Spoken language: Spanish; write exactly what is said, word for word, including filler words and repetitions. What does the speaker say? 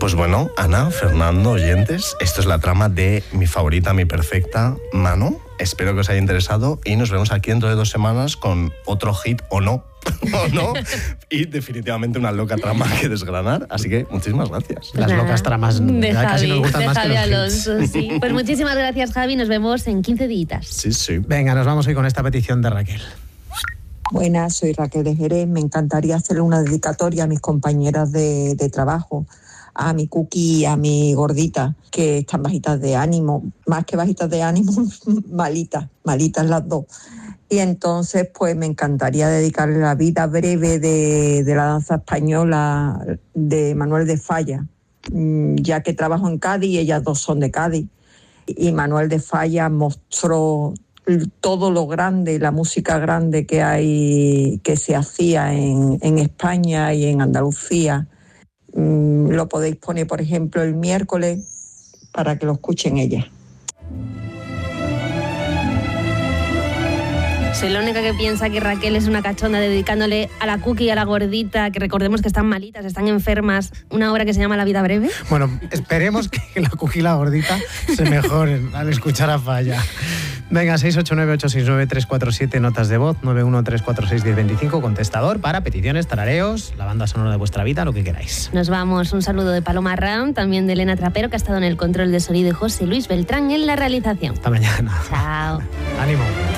Pues bueno, Ana, Fernando, oyentes, esto es la trama de Mi favorita, mi perfecta, Mano. Espero que os haya interesado y nos vemos aquí dentro de dos semanas con otro hit o no, o no, y definitivamente una loca trama que desgranar. Así que muchísimas gracias. Las Nada. locas tramas de ya Javi, casi nos gustan de más Javi que los Alonso, hits. sí. Pues muchísimas gracias, Javi. Nos vemos en quince días. Sí, sí. Venga, nos vamos hoy con esta petición de Raquel. Buenas, soy Raquel de Jerez. Me encantaría hacerle una dedicatoria a mis compañeras de, de trabajo, a mi Cookie y a mi gordita, que están bajitas de ánimo, más que bajitas de ánimo, malitas, malitas las dos. Y entonces, pues me encantaría dedicarle la vida breve de, de la danza española de Manuel de Falla, ya que trabajo en Cádiz y ellas dos son de Cádiz. Y Manuel de Falla mostró todo lo grande, la música grande que hay, que se hacía en, en España y en Andalucía. Mm, lo podéis poner, por ejemplo, el miércoles para que lo escuchen ellas. Soy la única que piensa que Raquel es una cachonda dedicándole a la Cookie y a la gordita, que recordemos que están malitas, están enfermas, una obra que se llama La vida breve. Bueno, esperemos que la Cookie y la gordita se mejoren al escuchar a Falla. Venga, seis ocho nueve ocho seis nueve tres cuatro siete, notas de voz, nueve uno tres cuatro seis uno cero dos cinco, contestador para peticiones, tarareos, la banda sonora de vuestra vida, lo que queráis. Nos vamos. Un saludo de Paloma Ram, también de Elena Trapero, que ha estado en el control de sonido, y José Luis Beltrán en la realización. Hasta mañana. Chao. Ánimo.